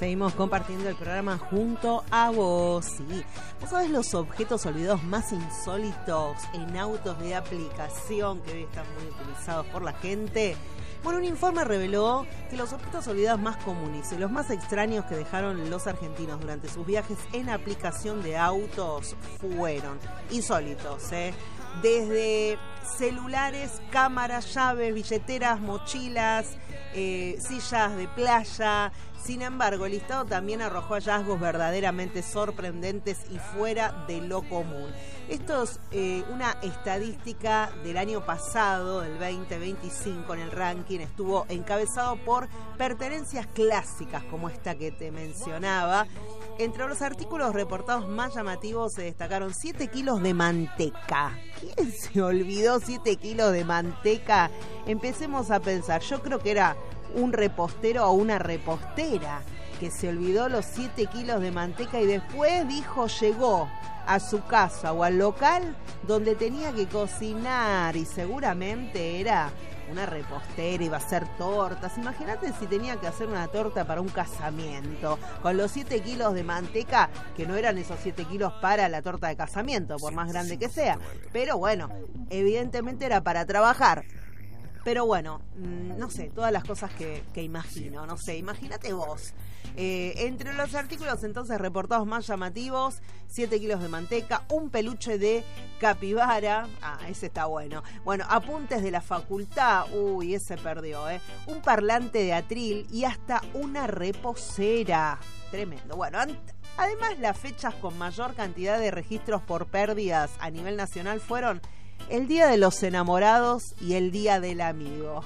Seguimos compartiendo el programa junto a vos. Sí, ¿vos sabés los objetos olvidados más insólitos en autos de aplicación que hoy están muy utilizados por la gente? Bueno, un informe reveló que los objetos olvidados más comunes y los más extraños que dejaron los argentinos durante sus viajes en aplicación de autos fueron insólitos, desde celulares, cámaras, llaves, billeteras, mochilas, sillas de playa. Sin embargo, el listado también arrojó hallazgos verdaderamente sorprendentes y fuera de lo común. Esto es una estadística del año pasado, del 2025, en el ranking. Estuvo encabezado por pertenencias clásicas como esta que te mencionaba. Entre los artículos reportados más llamativos se destacaron 7 kilos de manteca. ¿Quién se olvidó 7 kilos de manteca? Empecemos a pensar. Yo creo que era un repostero o una repostera que se olvidó los 7 kilos de manteca y después dijo llegó a su casa o al local donde tenía que cocinar y seguramente era una repostera, iba a hacer tortas. Imagínate si tenía que hacer una torta para un casamiento con los 7 kilos de manteca, que no eran esos 7 kilos para la torta de casamiento, por más grande que sea, pero bueno, evidentemente era para trabajar. Pero bueno, no sé, todas las cosas que imagino, no sé, imagínate vos. Entre los artículos entonces reportados más llamativos, 7 kilos de manteca, un peluche de capibara, ese está bueno. Bueno, apuntes de la facultad, ese perdió, un parlante de atril y hasta una reposera. Tremendo. Bueno, además las fechas con mayor cantidad de registros por pérdidas a nivel nacional fueron el Día de los Enamorados y el Día del Amigo.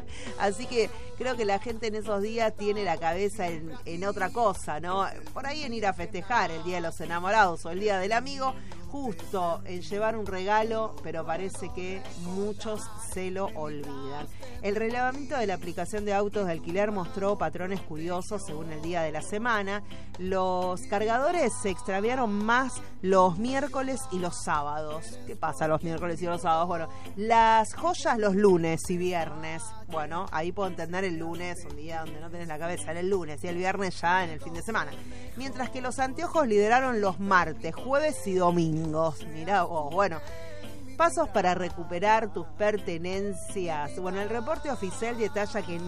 Así que creo que la gente en esos días tiene la cabeza en otra cosa, ¿no? Por ahí en ir a festejar el Día de los Enamorados o el Día del Amigo, justo en llevar un regalo, pero parece que muchos se lo olvidan. El relevamiento de la aplicación de autos de alquiler mostró patrones curiosos según el día de la semana. Los cargadores se extraviaron más los miércoles y los sábados. ¿Qué pasa los miércoles y los sábados? Bueno, las joyas los lunes y viernes. Bueno, ahí puedo entender el lunes, un día donde no tenés la cabeza, era el lunes, y el viernes ya en el fin de semana. Mientras que los anteojos lideraron los martes, jueves y domingos. Mirá vos, bueno, pasos para recuperar tus pertenencias. Bueno, el reporte oficial detalla que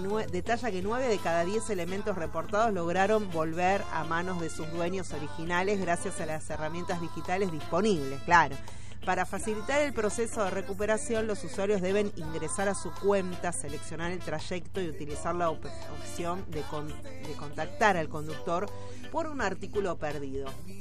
9 de cada 10 elementos reportados lograron volver a manos de sus dueños originales gracias a las herramientas digitales disponibles, claro. Para facilitar el proceso de recuperación, los usuarios deben ingresar a su cuenta, seleccionar el trayecto y utilizar la opción de contactar al conductor por un artículo perdido.